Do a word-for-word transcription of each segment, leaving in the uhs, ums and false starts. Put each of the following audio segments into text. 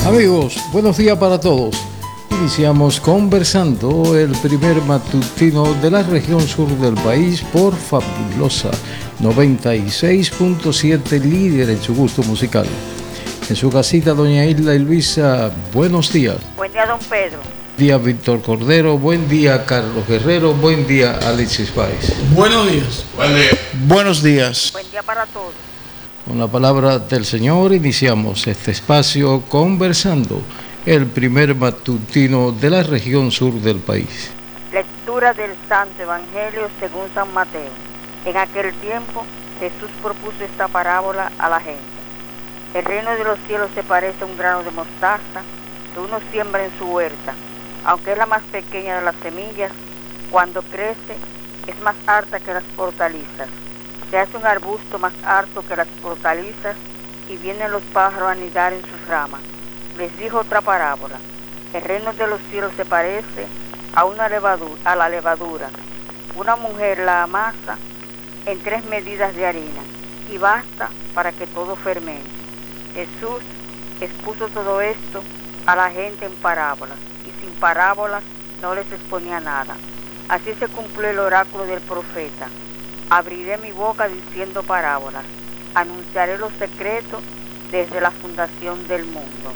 Amigos, buenos días para todos. Iniciamos conversando el primer matutino de la región sur del país por Fabulosa noventa y seis punto siete, líder en su gusto musical. En su casita, doña Isla y Luisa, buenos días. Buen día, don Pedro. Buen día, Víctor Cordero. Buen día, Carlos Guerrero. Buen día, Alexis Páez. Buenos días. Buen día. Buenos días. Buen día para todos. Con la palabra del Señor iniciamos este espacio conversando, el primer matutino de la región sur del país. Lectura del Santo Evangelio según San Mateo. En aquel tiempo Jesús propuso esta parábola a la gente. El reino de los cielos se parece a un grano de mostaza que uno siembra en su huerta. Aunque es la más pequeña de las semillas, cuando crece es más alta que las hortalizas. Se hace un arbusto más alto que las hortalizas y vienen los pájaros a anidar en sus ramas. Les dijo otra parábola. El reino de los cielos se parece a una levadura, a la levadura. Una mujer la amasa en tres medidas de harina y basta para que todo fermente. Jesús expuso todo esto a la gente en parábolas y sin parábolas no les exponía nada. Así se cumplió el oráculo del profeta. Abriré mi boca diciendo parábolas, anunciaré los secretos desde la fundación del mundo.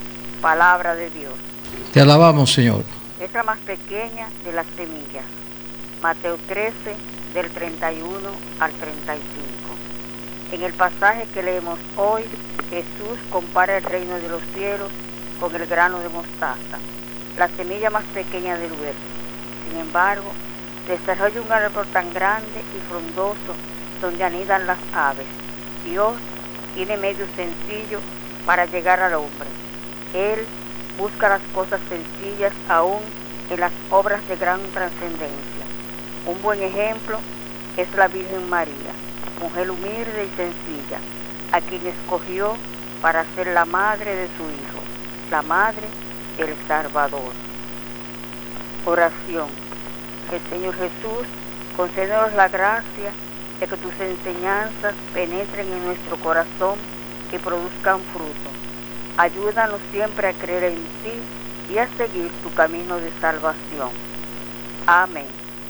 Palabra de Dios. Te alabamos, Señor. Es la más pequeña de las semillas. Mateo trece, del treinta y uno al treinta y cinco. En el pasaje que leemos hoy, Jesús compara el reino de los cielos con el grano de mostaza, la semilla más pequeña del huerto. Sin embargo, desarrolla un árbol tan grande y frondoso donde anidan las aves. Dios tiene medios sencillos para llegar al hombre. Él busca las cosas sencillas aún en las obras de gran trascendencia. Un buen ejemplo es la Virgen María, mujer humilde y sencilla, a quien escogió para ser la madre de su Hijo, la madre del Salvador. Oración. El Señor Jesús, concédenos la gracia de que tus enseñanzas penetren en nuestro corazón y produzcan fruto. Ayúdanos siempre a creer en ti y a seguir tu camino de salvación. Amén.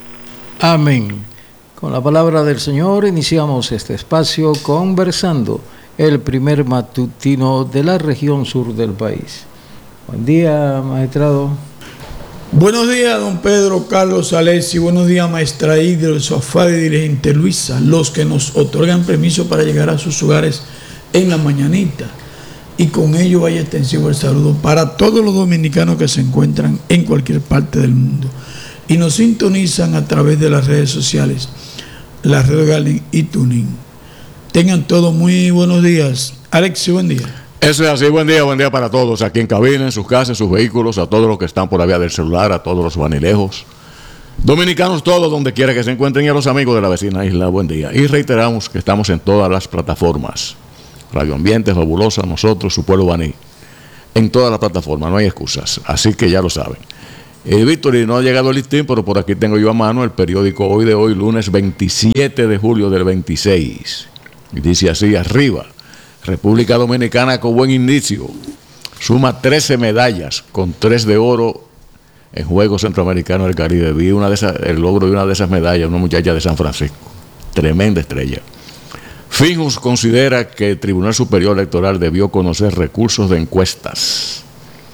Amén. Con la palabra del Señor iniciamos este espacio conversando, el primer matutino de la región sur del país. Buen día, magistrado. Buenos días, don Pedro, Carlos, Alessi. Buenos días, maestra Hidro, Sofá y dirigente Luisa, los que nos otorgan permiso para llegar a sus hogares en la mañanita. Y con ello vaya extensivo el saludo para todos los dominicanos que se encuentran en cualquier parte del mundo y nos sintonizan a través de las redes sociales, la Red Galín y Tuning. Tengan todos muy buenos días. Alexi, buen día. Eso es así, buen día, buen día para todos, aquí en cabina, en sus casas, en sus vehículos, a todos los que están por la vía del celular, a todos los vanilejos, dominicanos todos, donde quiera que se encuentren, y a los amigos de la vecina isla, buen día. Y reiteramos que estamos en todas las plataformas, Radio Ambiente, Fabulosa, nosotros, su pueblo baní, en todas las plataformas, no hay excusas, así que ya lo saben. Eh, Víctor, y no ha llegado el listín, pero por aquí tengo yo a mano el periódico Hoy de Hoy, lunes veintisiete de julio del veintiséis, y dice así, arriba: República Dominicana con buen inicio, suma trece medallas, con tres de oro en Juegos Centroamericanos del Caribe. Vi una de esas, el logro de una de esas medallas, una muchacha de San Francisco, tremenda estrella. Finjus considera que el Tribunal Superior Electoral debió conocer recursos de encuestas.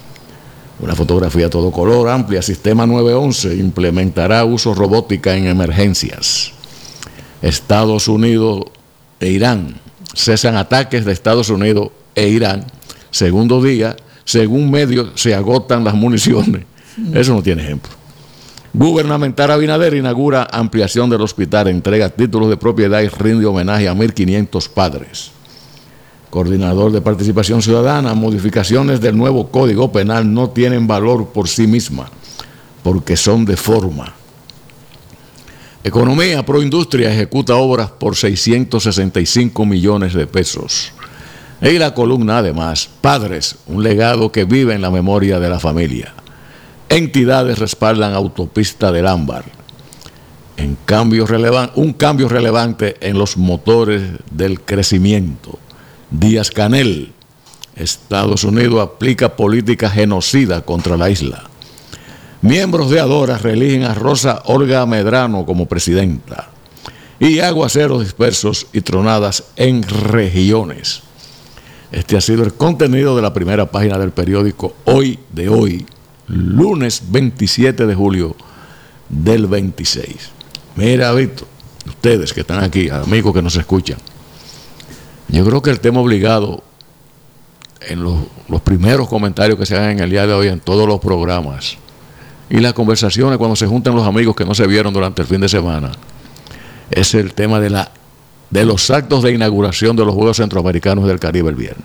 Una fotografía a todo color, amplia. Sistema nueve once implementará uso robótica en emergencias. Estados Unidos e Irán cesan ataques de Estados Unidos e Irán. Segundo día, según medios, se agotan las municiones. Eso no tiene ejemplo. Gubernamental Abinader inaugura ampliación del hospital, entrega títulos de propiedad y rinde homenaje a mil quinientos padres. Coordinador de Participación Ciudadana, modificaciones del nuevo Código Penal no tienen valor por sí misma, porque son de forma. Economía, Proindustria ejecuta obras por seiscientos sesenta y cinco millones de pesos. Y la columna, además, Padres, un legado que vive en la memoria de la familia. Entidades respaldan autopista del Ámbar. En cambio relevan- un cambio relevante en los motores del crecimiento. Díaz Canel, Estados Unidos aplica política genocida contra la isla. Miembros de Adora reeligen a Rosa Olga Medrano como presidenta. Y aguaceros dispersos y tronadas en regiones. Este ha sido el contenido de la primera página del periódico Hoy de hoy, lunes veintisiete de julio del veintiséis. Mira, Víctor, ustedes que están aquí, amigos que nos escuchan, yo creo que el tema obligado en los, los primeros comentarios que se hagan en el día de hoy en todos los programas y las conversaciones cuando se juntan los amigos que no se vieron durante el fin de semana es el tema de la de los actos de inauguración de los Juegos Centroamericanos del Caribe el viernes.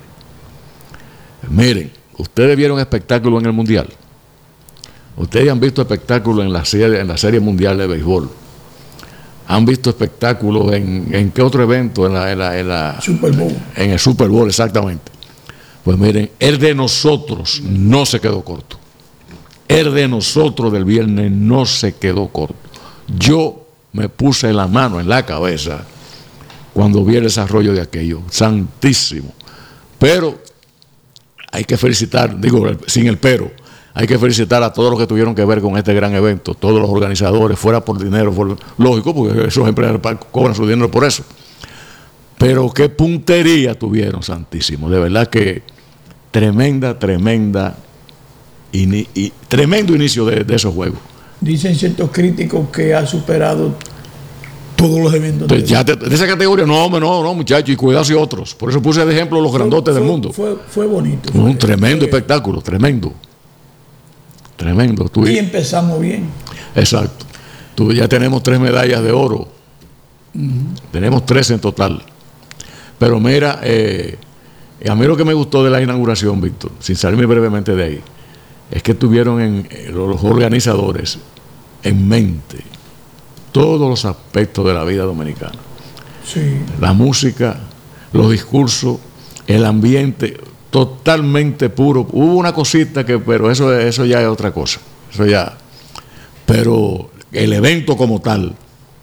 Miren, ustedes vieron espectáculo en el Mundial. Ustedes han visto espectáculos en la serie, en la serie mundial de béisbol. Han visto espectáculos en, en qué otro evento, en la, en la, en la Super Bowl. En el Super Bowl, exactamente. Pues miren, el de nosotros no se quedó corto. El de nosotros del viernes no se quedó corto. Yo me puse la mano en la cabeza cuando vi el desarrollo de aquello, santísimo. Pero hay que felicitar, digo, sin el pero, hay que felicitar a todos los que tuvieron que ver con este gran evento, todos los organizadores, fuera por dinero, por, lógico, porque esos empleados cobran su dinero por eso. Pero qué puntería tuvieron, santísimo, de verdad que tremenda, tremenda, ini, y, tremendo inicio de, de esos juegos. Dicen ciertos críticos que ha superado todos los eventos. Entonces, ya te, de esa categoría, no, no, no, muchachos, y cuidado si otros. Por eso puse de ejemplo los grandotes fue, del mundo. Fue, fue bonito. Fue un tremendo fue, espectáculo, tremendo. Tremendo. Tú, y empezamos bien. Exacto. Tú, ya tenemos tres medallas de oro. Uh-huh. Tenemos tres en total. Pero mira, eh, a mí lo que me gustó de la inauguración, Víctor, sin salirme brevemente de ahí, es que tuvieron en, eh, los organizadores en mente todos los aspectos de la vida dominicana. Sí. La música, los discursos, el ambiente, totalmente puro. Hubo una cosita que, pero eso, eso ya es otra cosa. Eso ya. Pero el evento como tal,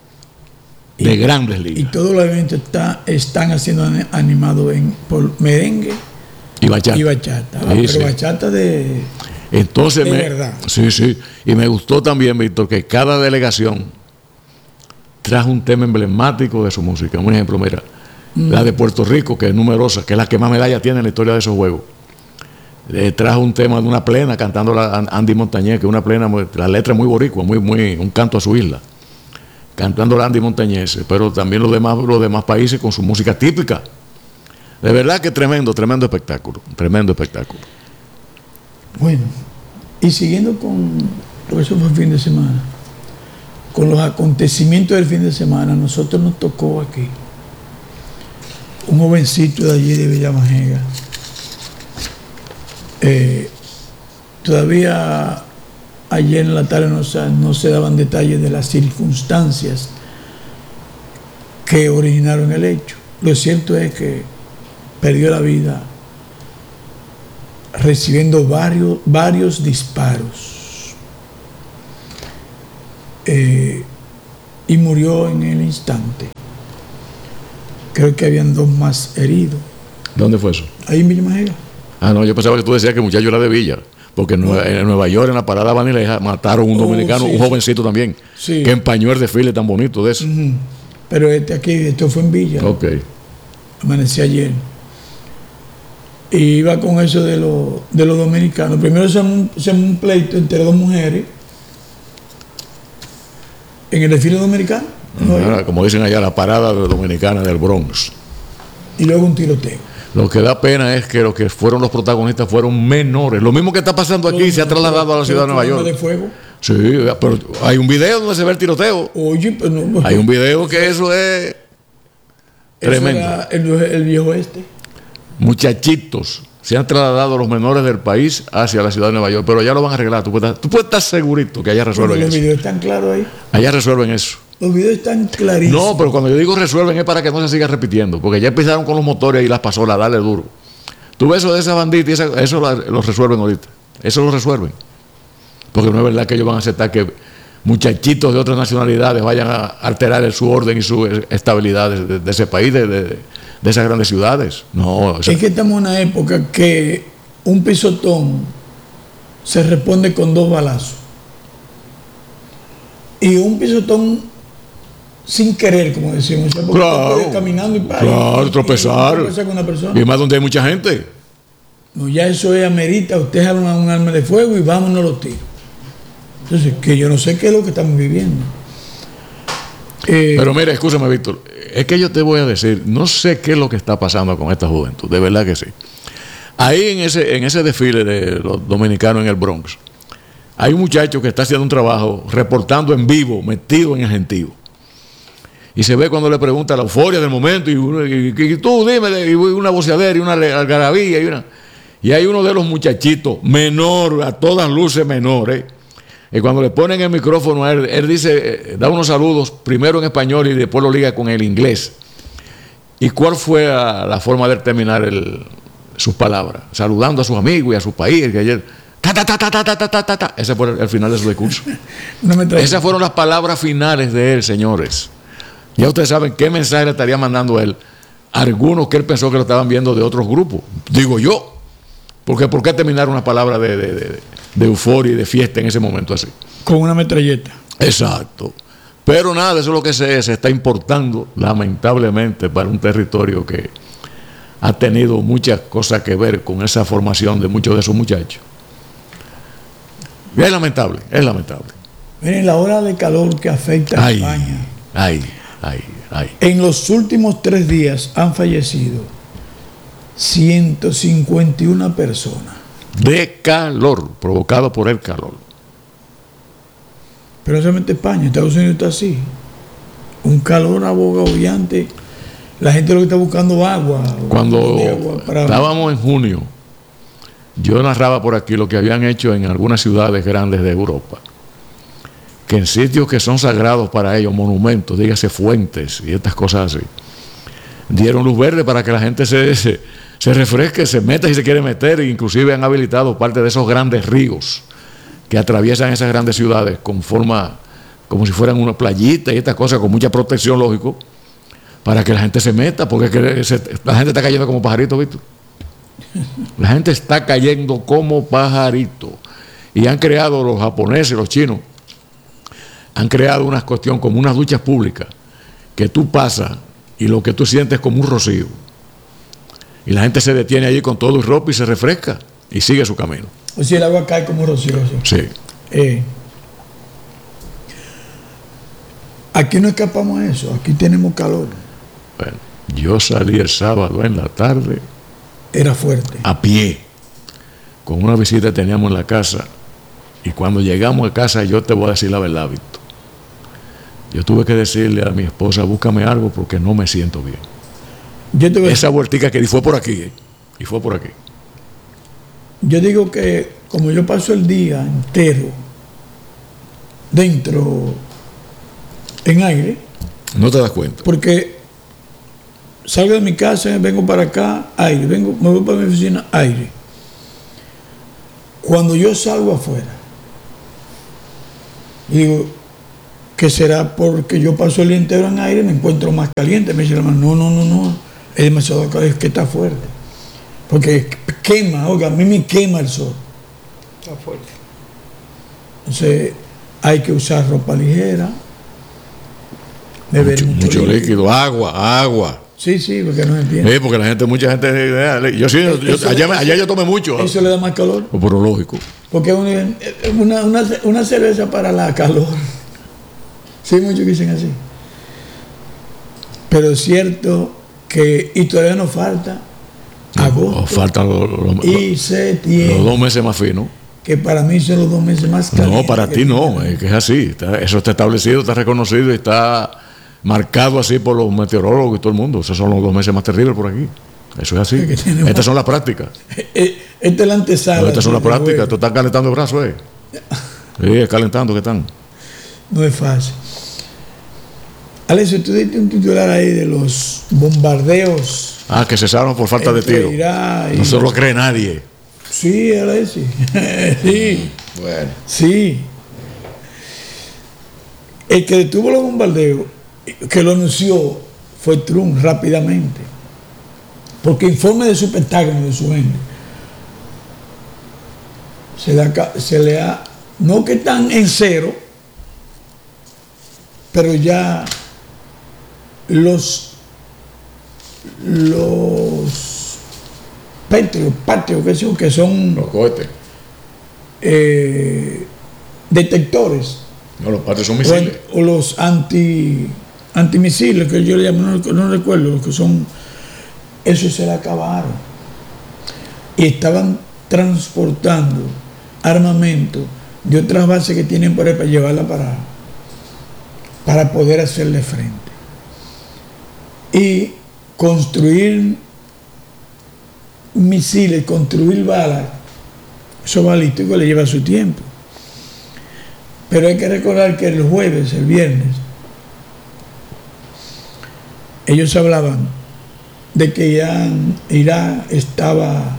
y, de grandes ligas. Y todos los eventos está, están siendo animados en, por merengue y bachata. Y bachata. Sí, pero sí. bachata de, Entonces de me, verdad. Sí, sí. Y me gustó también, Víctor, que cada delegación trajo un tema emblemático de su música. Un ejemplo, mira, mm. la de Puerto Rico, que es numerosa, que es la que más medallas tiene en la historia de esos juegos. Eh, trajo un tema de una plena cantando la Andy Montañez, que es una plena, la letra es muy boricua, muy, muy, un canto a su isla, cantando la Andy Montañez, pero también los demás, los demás países con su música típica. De verdad que tremendo, tremendo espectáculo, tremendo espectáculo. Bueno, y siguiendo con, porque eso fue el fin de semana, con los acontecimientos del fin de semana, nosotros nos tocó aquí un jovencito de allí de Villamajega. Eh, todavía ayer en la tarde no se, no se daban detalles de las circunstancias que originaron el hecho. Lo cierto es que perdió la vida recibiendo varios, varios disparos eh, y murió en el instante. Creo que habían dos más heridos. ¿Dónde fue eso? Ahí en Villamajega. Ah, no, yo pensaba que tú decías que el muchacho era de Villa, porque en Nueva, en Nueva York, en la parada Banileja, mataron un dominicano, oh, sí, un jovencito también, sí, que empañó el desfile tan bonito de eso. Uh-huh. Pero este aquí, esto fue en Villa. Ok. Amanecí ayer. Y iba con eso de, lo, de los dominicanos. Primero se un, se un pleito entre dos mujeres en el desfile dominicano. ¿No? Como dicen allá, la parada dominicana del Bronx. Y luego un tiroteo. Lo que da pena es que los que fueron los protagonistas fueron menores. Lo mismo que está pasando aquí se ha trasladado a la ciudad de Nueva York. De fuego. Sí, pero hay un video donde se ve el tiroteo. Oye, pero no. Hay un video que eso es tremendo. Era el, el viejo este. Muchachitos se han trasladado los menores del país hacia la ciudad de Nueva York, pero ya lo van a arreglar. Tú puedes estar, tú puedes estar segurito que allá resuelven los eso. Los videos están claros ahí. Allá resuelven eso. Los videos están clarísimos. No, pero cuando yo digo resuelven es para que no se siga repitiendo, porque ya empezaron con los motores y las pasolas, darle duro. Tú ves eso de esa bandita y esa, eso lo resuelven ahorita. Eso lo resuelven. Porque no es verdad que ellos van a aceptar que muchachitos de otras nacionalidades vayan a alterar su orden y su estabilidad de, de, de ese país, de, de, de esas grandes ciudades. No, o sea, es que estamos en una época que un pisotón se responde con dos balazos. Y un pisotón sin querer, como decimos. O sea, porque claro, puede caminando y para. Claro, y, tropezar. Y, y tropezar con una persona. Y más donde hay mucha gente. No, ya eso es amerita. Usted habla un arma de fuego y vámonos los tiros. Entonces, que yo no sé qué es lo que estamos viviendo. Eh, Pero mira, escúchame, Víctor. Es que yo te voy a decir, no sé qué es lo que está pasando con esta juventud. De verdad que sí. Ahí en ese, en ese desfile de los dominicanos en el Bronx, hay un muchacho que está haciendo un trabajo reportando en vivo, metido en el gentío. Y se ve cuando le pregunta la euforia del momento, y, y, y tú dime, y una voceadera y una algarabía. Y, una, y hay uno de los muchachitos, menor, a todas luces menores, y cuando le ponen el micrófono a él, él dice, da unos saludos, primero en español y después lo liga con el inglés. ¿Y cuál fue a, la forma de terminar el, sus palabras? Saludando a sus amigos y a su país, que ayer... Ta, ta, ta, ta, ta, ta, ta, ta, ta. Ese fue el final de su discurso. No me Esas fueron las palabras finales de él, señores. Ya ustedes saben qué mensaje le estaría mandando él a algunos que él pensó que lo estaban viendo de otros grupos. Digo yo. Porque ¿por qué terminar una palabra de, de, de, de euforia y de fiesta en ese momento así? Con una metralleta. Exacto. Pero nada, eso es lo que se, se está importando, lamentablemente, para un territorio que ha tenido muchas cosas que ver con esa formación de muchos de esos muchachos. Es lamentable, es lamentable. Miren la ola de calor que afecta a ay, España. Ay, ay, ay. En los últimos tres días han fallecido ciento cincuenta y una personas. De calor, provocado por el calor. Pero no solamente España, Estados Unidos está así. Un calor abogaviante. La gente lo que está buscando agua. Cuando agua para... estábamos en junio, yo narraba por aquí lo que habían hecho en algunas ciudades grandes de Europa, que en sitios que son sagrados para ellos, monumentos, dígase fuentes y estas cosas así, dieron luz verde para que la gente se, se, se refresque, se meta si se quiere meter, e inclusive han habilitado parte de esos grandes ríos que atraviesan esas grandes ciudades con forma, como si fueran una playita y estas cosas, con mucha protección, lógico, para que la gente se meta, porque es que se, la gente está cayendo como pajarito, Víctor. La gente está cayendo como pajarito. Y han creado los japoneses, los chinos, han creado una cuestión como unas duchas públicas que tú pasas y lo que tú sientes es como un rocío. Y la gente se detiene allí con todo y ropa y se refresca y sigue su camino. O sea, el agua cae como rocío. Sí. Eh, aquí no escapamos a eso, aquí tenemos calor. Bueno, yo salí el sábado en la tarde. Era fuerte. A pie. Con una visita que teníamos en la casa. Y cuando llegamos a casa, yo te voy a decir la verdad, Víctor. Yo tuve que decirle a mi esposa, búscame algo porque no me siento bien. Yo te voy a... Esa vueltica que di fue por aquí, ¿eh? Y fue por aquí. Yo digo que como yo paso el día entero dentro en aire. No te das cuenta. Porque salgo de mi casa, vengo para acá, aire. Vengo, me voy para mi oficina, aire. Cuando yo salgo afuera, digo, que será porque yo paso el día entero en aire, me encuentro más caliente. Me dice el hermano, no, no, no, no, es demasiado calor, es que está fuerte. Porque quema, oiga, a mí me quema el sol. Está fuerte. Entonces, hay que usar ropa ligera, beber mucho, mucho, mucho líquido. líquido, agua, agua. Sí, sí, porque no entiende. Sí, porque la gente, mucha gente, yo sí, yo, yo, allá, me, allá yo tomé mucho. Eso le da más calor. Pero lógico. Porque una, una, una, una cerveza para la calor. Sí, muchos que dicen así. Pero es cierto que, y todavía nos falta agosto no, faltan lo, lo, y lo, septiembre. Los dos meses más finos. Que para mí son los dos meses más calientes. No, para ti no, es que es así. Está, eso está establecido, está reconocido y está marcado así por los meteorólogos y todo el mundo. Esos son los dos meses más terribles por aquí. Eso es así. Es que estas son las prácticas. Esta es la antesala. No, estas son las prácticas. Tú estás calentando el brazo, ¿eh? Sí, es calentando que están. No es fácil. Alessio, tú diste un titular ahí de los bombardeos. Ah, que cesaron por falta de tiro. Y... No se lo cree nadie. Sí, Alessio. Sí. Bueno. Sí. El que detuvo los bombardeos, que lo anunció, fue Trump rápidamente. porque informe de su Pentágono, de su gente, se, da, se le ha, no que están en cero, pero ya los los Patriot, Patriot, que son, que son los cohetes, eh, detectores. No, los Patriot son misiles. O, o los anti antimisiles, que yo le llamo, no, no recuerdo, los que son, esos se le acabaron. Y estaban transportando armamento de otras bases que tienen por ahí para llevarla para, para poder hacerle frente. Y construir misiles, construir balas, eso balístico le lleva su tiempo. Pero hay que recordar que el jueves, el viernes, ellos hablaban de que Irán, Irán estaba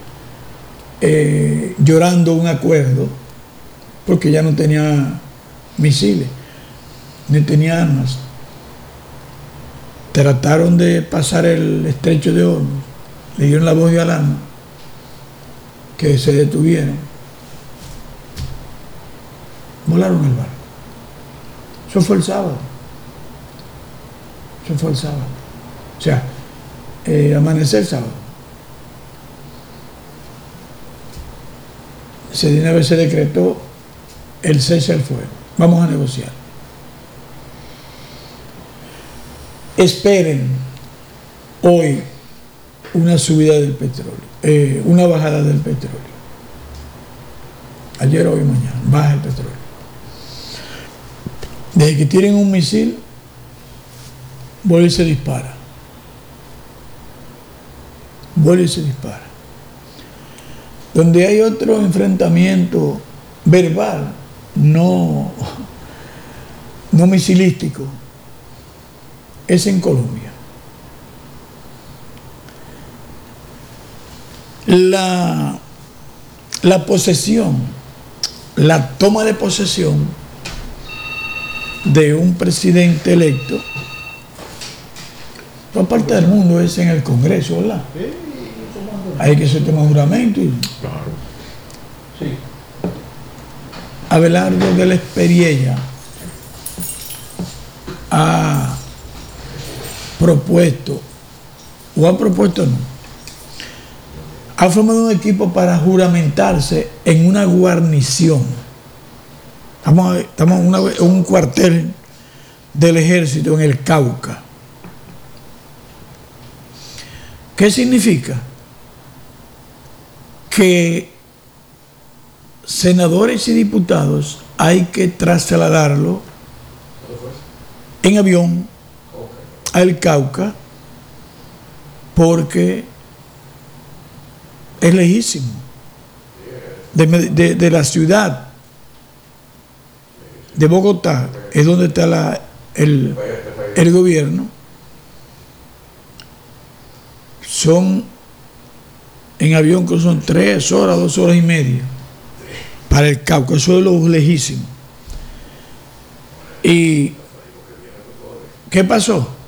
eh, llorando un acuerdo porque ya no tenía misiles, ni tenía armas. Trataron de pasar el estrecho de Hormuz, le dieron la voz de alarma, que se detuvieron, volaron el barco. Eso fue el sábado. Eso fue el sábado. O sea, eh, amanecer sábado. Se de una vez se decretó el cese al fuego. Vamos a negociar. Esperen hoy una subida del petróleo, eh, una bajada del petróleo. Ayer, hoy, mañana, baja el petróleo. Desde que tienen un misil, vuelve y se dispara. Vuelve y se dispara. Donde hay otro enfrentamiento verbal, no, no misilístico, es en Colombia. La, la posesión, la toma de posesión de un presidente electo, toda parte del mundo es en el Congreso, ¿verdad? Hay que se toma juramento. Y... Claro. Sí. Abelardo de la Espriella ha propuesto, o ha propuesto no, ha formado un equipo para juramentarse en una guarnición. Estamos, estamos en, una, en un cuartel del ejército en el Cauca. ¿Qué significa? Que senadores y diputados hay que trasladarlo en avión al Cauca, porque es lejísimo de, de, de la ciudad de Bogotá, es donde está la, el, el gobierno. Son en avión que son tres horas, dos horas y media para el Cauca, eso es lo lejísimo. ¿Y qué pasó?